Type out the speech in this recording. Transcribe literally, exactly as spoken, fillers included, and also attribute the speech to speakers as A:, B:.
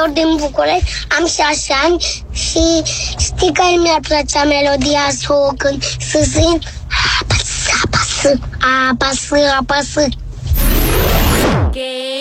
A: Victor din București, am șase ani și știi că mi-ar plăcea melodia să o cânt, să simt apasă, apasă, apasă, apasă.